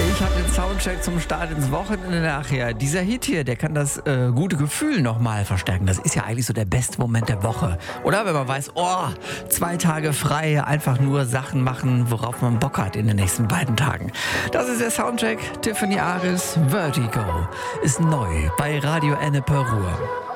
Ich habe den Soundcheck zum Start ins Wochenende nachher. Dieser Hit hier, der kann das gute Gefühl nochmal verstärken. Das ist ja eigentlich so der beste Moment der Woche. Oder wenn man weiß, 2 Tage frei, einfach nur Sachen machen, worauf man Bock hat in den nächsten beiden Tagen. Das ist der Soundcheck. Tiffany Aris, Vertigo, ist neu bei Radio Ennepe Ruhr.